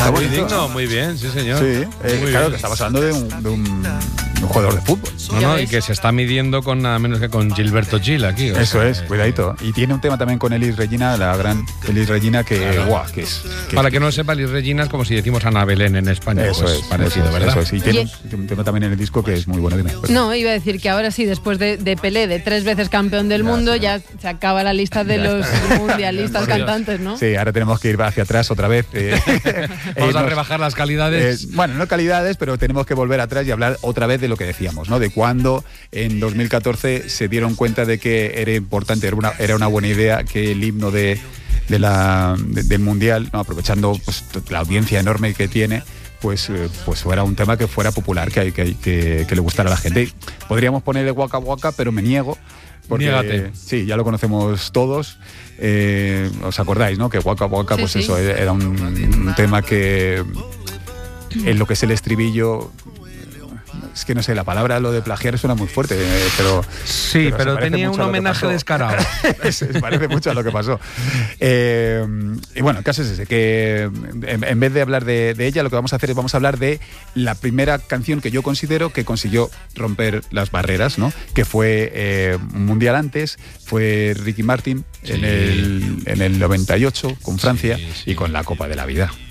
Está muy bonito, digno, ¿no? muy bien, sí señor. Sí, Muy claro, bien. que estamos hablando de un jugador de fútbol. No, y que se está midiendo con nada menos que con Gilberto Gil aquí. Eso es, cuidadito. Y tiene un tema también con Elis Regina, la gran Elis Regina, que, Claro. guau, Para que no lo sepa, Elis Regina es como si decimos Ana Belén en España. Eso pues es, parecido, eso es, ¿verdad? eso es. Y tiene un tema también en el disco que es muy bueno. Dime. No, iba a decir que ahora sí, después de Pelé, de 3 veces campeón del mundo, ya se acaba la lista de los mundialistas cantantes, ¿no? Sí, ahora tenemos que ir hacia atrás otra vez. Vamos a rebajar las calidades. Bueno, no calidades, pero tenemos que volver atrás y hablar otra vez de lo que decíamos, ¿no? De cuando en 2014 se dieron cuenta de que era importante, era una buena idea que el himno del Mundial, ¿no? Aprovechando pues, la audiencia enorme que tiene, pues fuera un tema que fuera popular, que le gustara a la gente. Podríamos ponerle Waka Waka, pero me niego. Porque, Niégate. sí, ya lo conocemos todos. ¿Os acordáis, no? Que Waka Waka, Sí, pues sí. eso, era un tema que en lo que es el estribillo, es que no sé, la palabra, lo de plagiar suena muy fuerte, pero... Sí, se pero parece tenía mucho un a lo que homenaje pasó. descarado. Se parece mucho a lo que pasó. Y bueno, el caso es ese, que en vez de hablar de ella, lo que vamos a hacer es vamos a hablar de la primera canción que yo considero que consiguió romper las barreras, ¿no? Que fue un mundial antes, fue Ricky Martin Sí. en el 98 con Francia Sí, sí. y con la Copa de la Vida.